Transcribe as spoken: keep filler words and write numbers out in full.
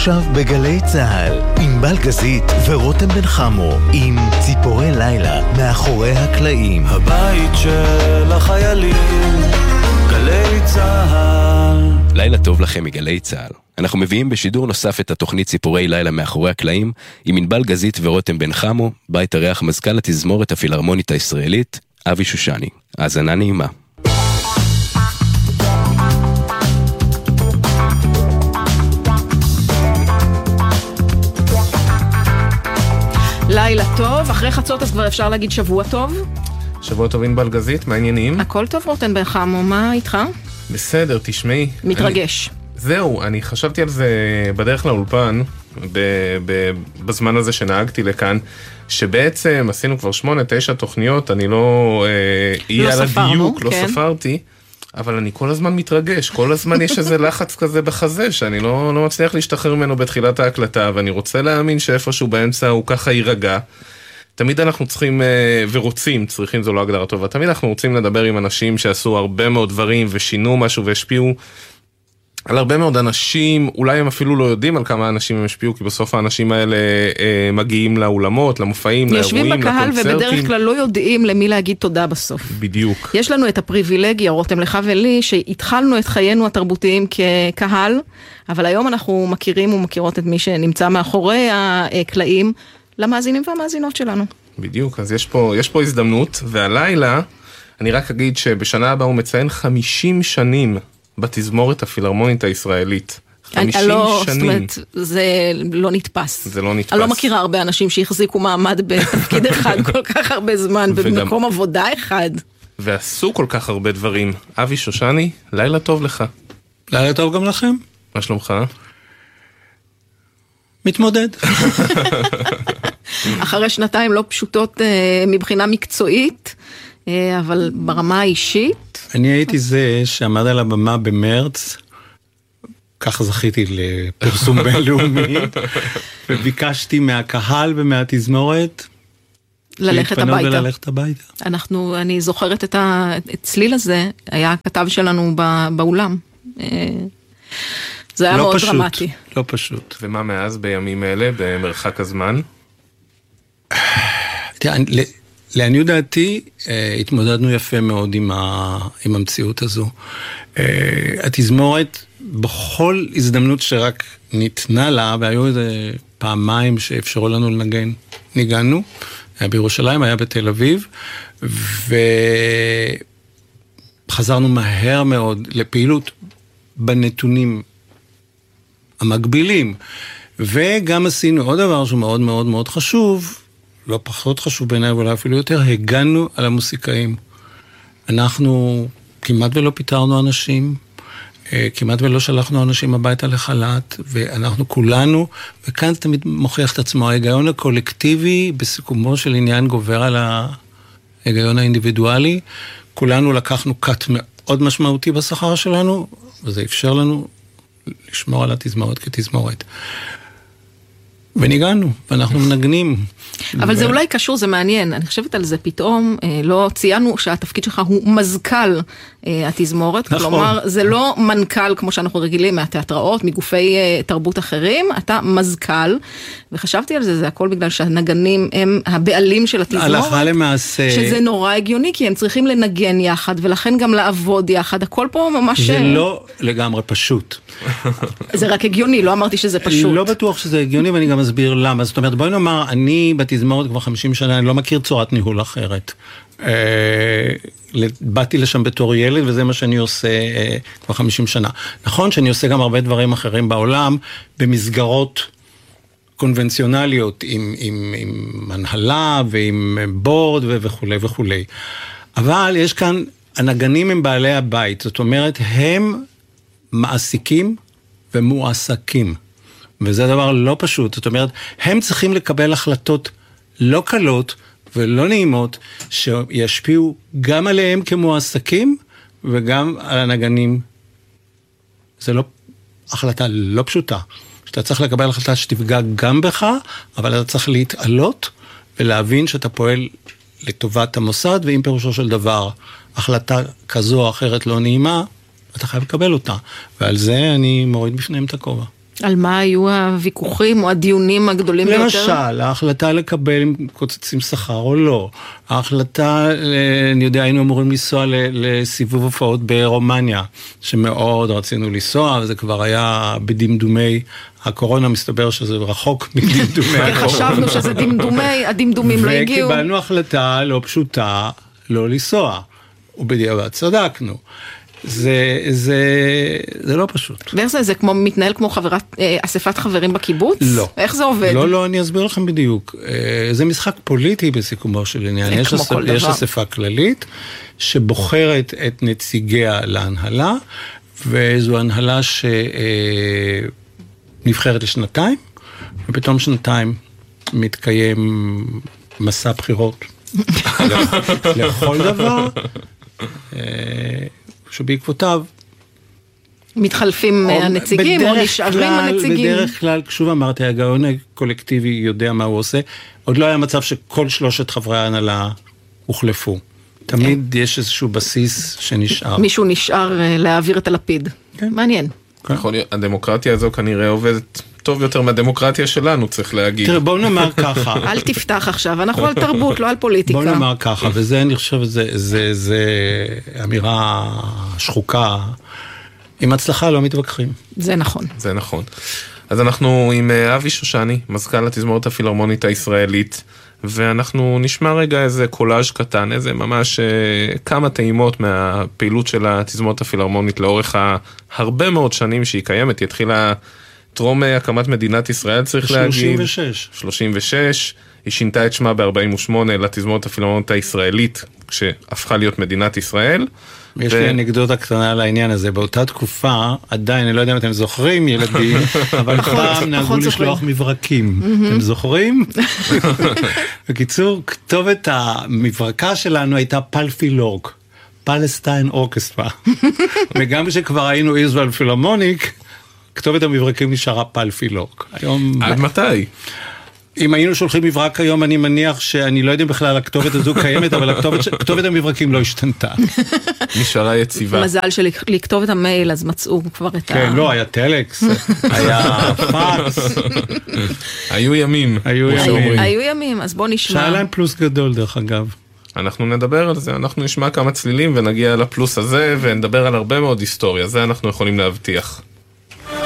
עכשיו בגלי צהל, ענבל גזית ורותם בן חמו עם ציפורי לילה מאחורי הקלעים. הבית של החיילים, גלי צהל. לילה טוב לכם מגלי צהל. אנחנו מביאים בשידור נוסף את התוכנית ציפורי לילה מאחורי הקלעים עם ענבל גזית ורותם בן חמו, בית הריח מזכ"ל התזמורת הפילהרמונית הישראלית, אבי שושני. האזנה נעימה. לילה טוב, אחרי חצות אז כבר אפשר להגיד שבוע טוב. שבוע טוב ענבל גזית, מה העניינים? הכל טוב רותם בן חמו, מה איתך? בסדר, תשמעי. מתרגש. אני, זהו, אני חשבתי על זה בדרך לאולפן, ב, ב, בזמן הזה שנהגתי לכאן, שבעצם עשינו כבר שמונה, תשע תוכניות, אני לא אהיה לא על ספרנו, הדיוק, לא כן. ספרתי, אבל אני כל הזמן מתרגש, כל הזמן יש איזה לחץ כזה בחזה, שאני לא, לא מצליח להשתחרר ממנו בתחילת ההקלטה, ואני רוצה להאמין שאיפשהו באמצע הוא ככה יירגע. תמיד אנחנו צריכים, ורוצים, צריכים זו לא הגדרה טובה, תמיד אנחנו רוצים לדבר עם אנשים שעשו הרבה מאוד דברים, ושינו משהו והשפיעו על הרבה מאוד אנשים, אולי הם אפילו לא יודעים על כמה אנשים הם השפיעו, כי בסוף האנשים האלה אה, מגיעים לאולמות, למופעים, לאירועים, לקונצרטים. יושבים בקהל ובדרך כלל לא יודעים למי להגיד תודה בסוף. בדיוק. יש לנו את הפריבילגיה, רותם לך ולי, שהתחלנו את חיינו התרבותיים כקהל, אבל היום אנחנו מכירים ומכירות את מי שנמצא מאחורי הקלעים, למאזינים והמאזינות שלנו. בדיוק, אז יש פה, יש פה הזדמנות, והלילה, אני רק אגיד שבשנה הבאה הוא מציין חמישים שנים, בתזמורת הפילהרמונית הישראלית. חמישים לא, שנים. זאת אומרת, זה לא נתפס. זה לא נתפס. אני לא מכירה הרבה אנשים שהחזיקו מעמד בתפקיד אחד כל כך הרבה זמן, ובמקום עבודה אחד. ועשו כל כך הרבה דברים. אבי שושני, לילה טוב לך. לילה טוב גם לכם. מה שלומך? מתמודד. אחרי שנתיים לא פשוטות מבחינה מקצועית, אבל ברמה האישית. אני הייתי זה שעמד על הבמה במרץ, כך זכיתי לפרסום בינלאומי, וביקשתי מהקהל ומהתזמורת ללכת הביתה. וללכת הביתה. אנחנו, אני זוכרת את הצליל הזה, היה הכתב שלנו באולם. זה היה לא מאוד פשוט, דרמטי. לא פשוט. ומה מאז בימים אלה, במרחק הזמן? תראה, לעניות דעתי, התמודדנו יפה מאוד עם, ה, עם המציאות הזו. התזמורת, בכל הזדמנות שרק ניתנה לה, והיו איזה פעמיים שאפשרו לנו לנגן, ניגענו. היה בירושלים, היה בתל אביב, וחזרנו מהר מאוד לפעילות בנתונים המקבילים. וגם עשינו עוד דבר שהוא מאוד מאוד מאוד חשוב, לא פחות חשוב בעיניי, אבל אפילו יותר, הגענו על המוסיקאים. אנחנו כמעט ולא פיתרנו אנשים, כמעט ולא שלחנו אנשים הביתה לחל"ת, ואנחנו כולנו, וכאן תמיד מוכיח את עצמו, ההיגיון הקולקטיבי בסיכומו של עניין גובר על ההיגיון האינדיבידואלי. כולנו לקחנו קאט מאוד משמעותי בשכר שלנו, וזה אפשר לנו לשמור על התזמורת כתזמורת. וניגענו, ואנחנו מנגנים. אבל זה אולי קשור, זה מעניין. אני חושבת על זה פתאום, לא ציינו שהתפקיד שלך הוא מזכ"ל התזמורת. כלומר, זה לא מנכ"ל כמו שאנחנו רגילים מהתיאטראות, מגופי תרבות אחרים, אתה מזכ"ל. וחשבתי על זה, זה הכל בגלל שהנגנים הם הבעלים של התזמורת. הלכה למעשה. שזה נורא הגיוני, כי הם צריכים לנגן יחד, ולכן גם לעבוד יחד. הכל פה ממש... זה לא לגמרי פשוט. זה רק הגיוני, לא אמרתי שזה פשוט. לא בטוח שזה הגיוני, ואני גם אסביר למה. זאת אומרת, בואי נאמר, אני בתזמורת כבר חמישים שנה, אני לא מכיר צורת ניהול אחרת. באתי לשם בתור ילד, וזה מה שאני עושה כבר חמישים שנה. נכון שאני עושה גם הרבה דברים אחרים בעולם, במסגרות קונבנציונליות, עם, עם, עם מנהלה ועם בורד וכו' וכו'. אבל יש כאן, הנגנים הם בעלי הבית, זאת אומרת, הם מעסיקים ומועסקים. וזה דבר לא פשוט, זאת אומרת, הם צריכים לקבל החלטות לא קלות ולא נעימות, שישפיעו גם עליהם כמועסקים, וגם על הנגנים. זה לא, החלטה לא פשוטה. שאתה צריך לקבל החלטה שתפגע גם בך, אבל אתה צריך להתעלות, ולהבין שאתה פועל לטובת המוסד, ואם פירושו של דבר, החלטה כזו או אחרת לא נעימה, אתה חייב לקבל אותה. ועל זה אני מוריד בפניהם את הכובע. על מה היו הוויכוחים או הדיונים הגדולים ביותר? למשל, ההחלטה לקבל אם קוצצים שכר או לא. ההחלטה, אני יודע, היינו אמורים לנסוע לסיבוב הופעות ברומניה, שמאוד רצינו לנסוע, וזה כבר היה בדמדומי הקורונה, מסתבר שזה רחוק מדמדומי הקורונה. חשבנו שזה דמדומי, הדמדומים לא הגיעו. וקיבלנו החלטה לא פשוטה לא לנסוע, ובדיעבד צדקנו. זה, זה, זה לא פשוט. ואיך זה? זה כמו, מתנהל כמו חברת, אה, אספת חברים בקיבוץ? לא. איך זה עובד? לא, לא, אני אסביר לכם בדיוק. אה, זה משחק פוליטי בסיכומו של עניין. יש, אס, יש אספה כללית שבוחרת את נציגיה להנהלה, וזו הנהלה שנבחרת לשנתיים, ובתום שנתיים מתקיים מסע בחירות. לכל דבר. אה, שבעקבותיו מתחלפים הנציגים או נשארים הנציגים. בדרך כלל, שוב אמרתי, הגאון הקולקטיבי יודע מה הוא עושה. עוד לא היה מצב שכל שלושת חברי ההנהלה הוחלפו. תמיד יש איזשהו בסיס שנשאר. מישהו נשאר להעביר את הלפיד. מעניין. הדמוקרטיה הזו כנראה עובדת טוב יותר מהדמוקרטיה שלנו, צריך להגיד. תראה, בואו נאמר ככה. אל תפתח עכשיו, אנחנו על תרבות, לא על פוליטיקה. בואו נאמר ככה, וזה אני חושב, זה, זה, זה אמירה שחוקה. עם הצלחה לא מתווכחים. זה נכון. זה נכון. אז אנחנו עם אבי שושני, מזכ"ל התזמורת הפילהרמונית הישראלית, ואנחנו נשמע רגע איזה קולאז' קטן, איזה ממש כמה טעימות מהפעילות של התזמורת הפילהרמונית לאורך הרבה מאוד שנים שהיא קיימת. היא התחילה טרום הקמת מדינת ישראל, צריך להגיד. שלושים ושש. שלושים ושש. היא שינתה את שמה ב-ארבעים ושמונה לתזמורת הפילהרמונית הישראלית, כשהפכה להיות מדינת ישראל. יש לי אנקדוטה קטנה על העניין הזה. באותה תקופה, עדיין, אני לא יודע אם אתם זוכרים, ילדים, אבל פעם נהגו לשלוח מברקים. אתם זוכרים? בקיצור, כתובת המברקה שלנו הייתה פלפילורג, פלסטיין אורקסטרה. וגם כשכבר היינו איזואל פילהרמוניק, כתובת המברקים נשארה פלפילורג. עד מתי? אם היינו שולחים מברק היום, אני מניח שאני לא יודע בכלל הכתובת הזו קיימת, אבל הכתובת המברקים לא השתנתה. נשארה יציבה. מזל שלכתוב את המייל, אז מצאו כבר את ה... כן, לא, היה טלקס, היה פאקס. היו ימים. היו ימים. היו ימים, אז בוא נשמע. שהיה להם פלוס גדול, דרך אגב. אנחנו נדבר על זה, אנחנו נשמע כמה צלילים ונגיע לפלוס הזה, ונדבר על הרבה מאוד היסטוריה, זה אנחנו יכולים להבטיח.